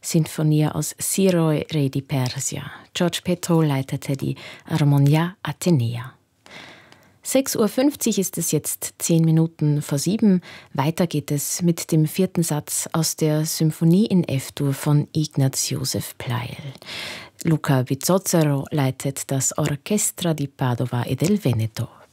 Sinfonie aus Siroi, Re di Persia. George Petro leitete die Armonia Atenea. 6:50 Uhr ist es jetzt, 10 Minuten vor 7. Weiter geht es mit dem 4. Satz aus der Symphonie in F-Dur von Ignaz Josef Pleyel. Luca Bizzozero leitet das Orchestra di Padova e del Veneto.